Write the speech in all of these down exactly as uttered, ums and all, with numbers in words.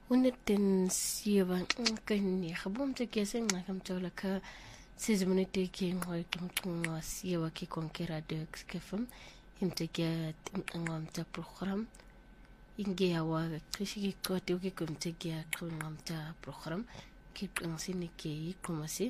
ونرتن سيوا كن يخبوم تكيسين نكم تولك سيزمنتي كي نغيكم تكون سيوا كي كون كيرا دوكس كفم يمتكيات انغام تا بروغرام ينجي هوا كشي كوتي وكي كم تكيا كونغام تا بروغرام كي بنسيني كي كوماسي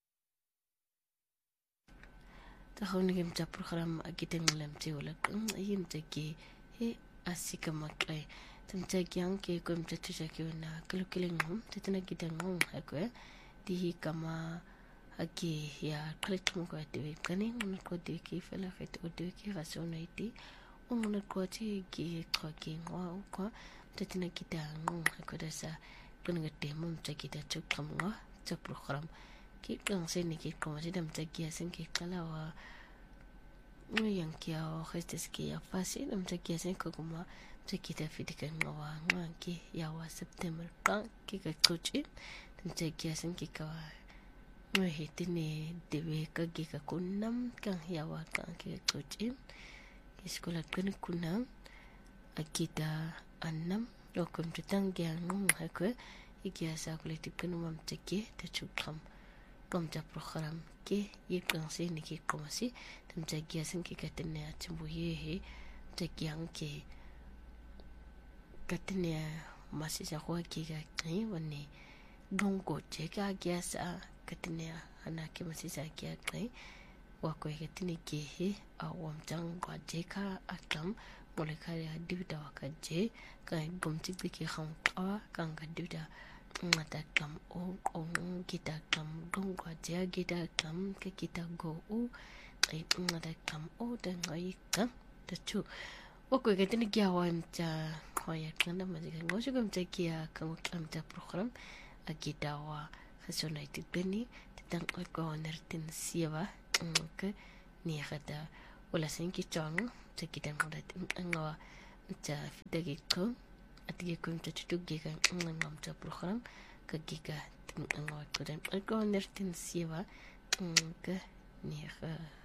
تخوني كم تا بروغرام اكيدن لمتي ولك يمتكي هي اسيكا ماكاي تمتاكيان كي كم تتشاكي ونا كلو كيلينغم تتنا كيدنغم هكوه دي كما هكي يا كليك مكو ادوي كاني نكو دي كي فلا خيت ادوي كي راسونايتي ونكو تي كي كوكي وا كو تتنا كيدنغم هكو دسا كنغ ديمم تاكيتا تشكم تا بروغرام كي كان سيني كي كما تدم تاكيا سين كي كلا وا yang kia khestes kia fasi nam takia sen ko kuma takita fidikan ngawa nganki yawa September kan ki ka coach nam takia sen ki ka ngai tini dewe ka ki ka kunam kan yawa kan ki ka coach iskola kan kunam akita annam lokum tutang yang ngung hakwe ikia sa kolektif kan mam takia ta chukam kom ta program ke ye kan se ni ke komasi tam tagia sen ki katene atimbu ye he tagiang ke katene masi sa ko ki ga kai wani dongo je ka gya sa katene ana ke masi sa gya kai wa ko katene ke he awam jang ba je ka atam moleka ya divda wa ka je kai gom tik ke kham ka kan ga divda ngata kam o on kita kam dongwa dia kita kam ke kita go o ai ngata kam o dan ai kam ta chu o ko ke tin kya wa mta khoya kan ma ji ngo ju kam ta kya kam kam ta program akita wa khasonaitik beni tan ko nertin siwa ke ni khata wala sen ki chang ta kita ngodat ngo ta dagi ko atige ko ta tu giga ngam ta program ka giga ngam ko dan ko nertin siwa ke ni kha